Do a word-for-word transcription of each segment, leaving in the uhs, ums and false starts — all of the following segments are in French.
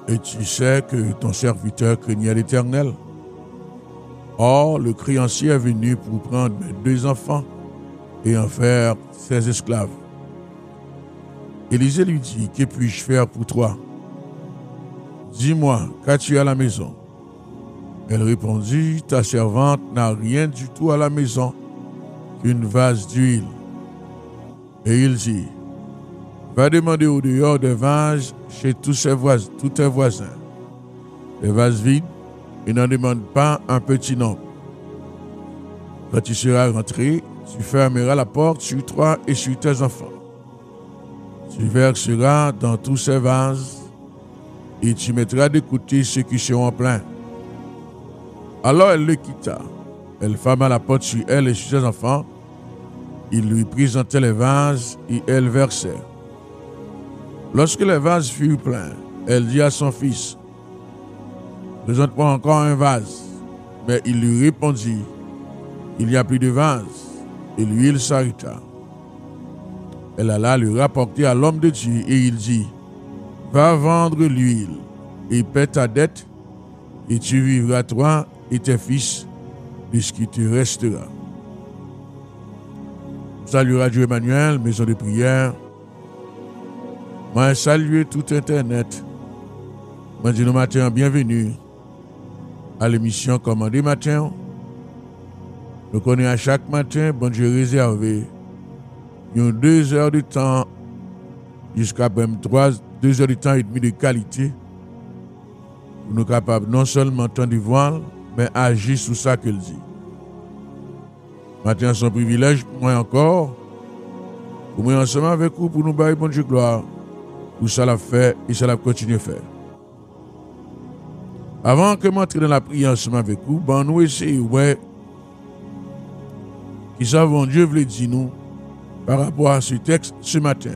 Et tu sais que ton serviteur craignait l'Éternel. Or, le créancier est venu pour prendre mes deux enfants et en faire ses esclaves. Élisée lui dit, que puis-je faire pour toi? Dis-moi, qu'as-tu à la maison? Elle répondit, ta servante n'a rien du tout à la maison qu'une vase d'huile. Et il dit, va demander au dehors des vases chez tous, ses voisins, tous tes voisins. Des vases vides, et n'en demande pas un petit nombre. Quand tu seras rentré, tu fermeras la porte sur toi et sur tes enfants. Tu verseras dans tous ces vases et tu mettras de côté ceux qui seront pleins. Alors elle le quitta. Elle ferma la porte sur elle et sur ses enfants. Il lui présentait les vases et elle versait. Lorsque les vases furent pleins, elle dit à son fils, présente-moi encore un vase. Mais il lui répondit, il n'y a plus de vase. Et l'huile s'arrêta. Elle alla le rapporter à l'homme de Dieu et il dit, va vendre l'huile et paie ta dette et tu vivras toi et tes fils de ce qui te restera. Salut Radio Emmanuel, maison de prière. Moi, saluer tout Internet. Moi, dis nous matin, bienvenue à l'émission Commandé Matin. Nous connaissons à chaque matin, bon Dieu réservé, il y a deux heures de temps, jusqu'à même trois, deux heures de temps et demi de qualité, pour nous capables non seulement entendre voile, mais agir sur ça qu'elle dit. Matin, c'est un privilège pour moi encore, pour moi ensemble avec vous, pour nous bailler bon Dieu gloire, pour ça l'a fait et ça l'a continué à faire. Avant que m'entrer dans la prière ensemble avec vous, ben nous essayons, ouais, qui savent Dieu veut dire nous par rapport à ce texte ce matin.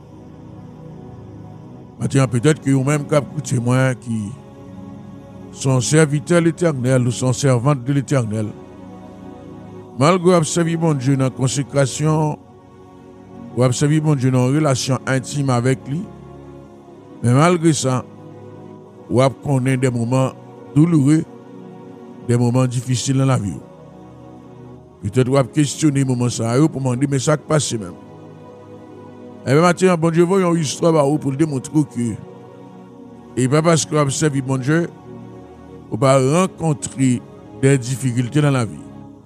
Maintenant, peut-être que vous-même, cap témoin qui sont serviteurs de l'Éternel ou sont servantes de l'Éternel, malgré observer mon Dieu dans la consécration, ou observer mon Dieu dans une relation intime avec lui, mais malgré ça, ou connaît des moments douloureux, des moments difficiles dans la vie. Peut-être qu'on questionner moment ça pour me dire mais ça qui passe même. Et bien maintenant bon Dieu voyons une histoire pour démontrer que et pas parce qu'on observe bon Dieu on va rencontrer des difficultés dans la vie.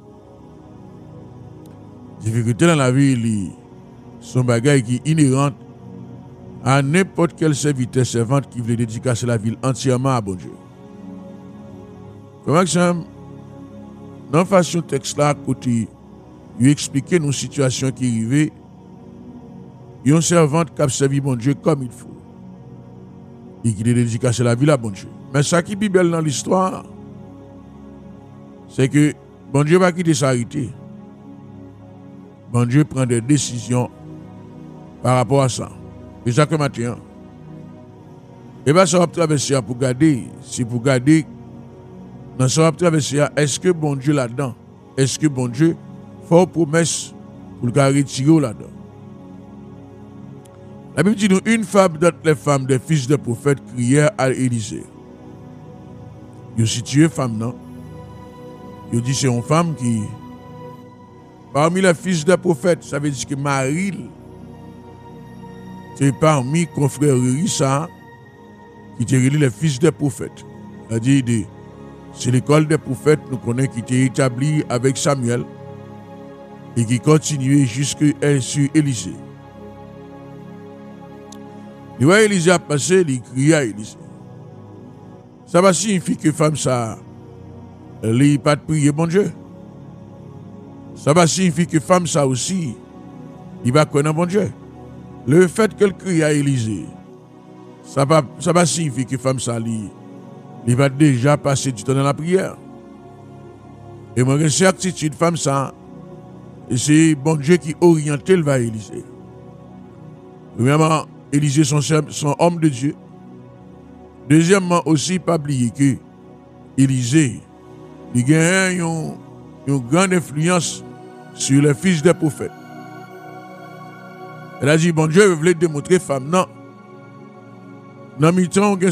Difficultés dans la vie li sont bagailles qui inhérentes à n'importe quel serviteur servante qui veut dédicacer la vie entièrement à bon Dieu. Comment ça dans la façon texte là, côté, il expliquer nos situations qui arrivaient, il y a une servante qui a servi mon Dieu comme il faut. Et qui a dédié la vie à bon Dieu. Mais ça qui est belle dans l'histoire, c'est que bon Dieu va quitter s'arrêter. Bon Dieu prend des décisions par rapport à ça. Et ça que matin. Et bien ça va traverser pour garder, c'est pour garder. Dans ce traversée, est-ce que bon Dieu là-dedans? Est-ce que bon Dieu fait une promesse pour le retirer là-dedans? La Bible dit nous, une femme d'entre les femmes des fils des prophètes crièrent à Élisée. Il situé femme, non? Il dit c'est une femme qui, parmi les fils des prophètes, ça veut dire que Marie, c'est parmi confrérie ça, qui était les fils des prophètes. C'est-à-dire, c'est l'école des prophètes, nous connaissons, qui était établie avec Samuel et qui continuait jusqu'à sur Élisée. Et ouais, Élisée a passé, il criait à Élisée. Ça va signifier que femme ça, elle n'a pas de prier, bon Dieu. Ça va signifier que femme ça aussi, il va connaître bon Dieu. Le fait qu'elle crie à Élisée, ça va, ça va signifier que femme ça, il il va déjà passer du temps dans la prière. Et moi, j'ai certitude, femme, ça, et c'est bon Dieu qui oriente le va Élisée. Premièrement, Élisée, son, son homme de Dieu. Deuxièmement, aussi, pas oublier que Élisée, il a une, une grande influence sur les fils des prophètes. Elle a dit, bon Dieu, vous voulez démontrer, femme, non. Dans mi-temps,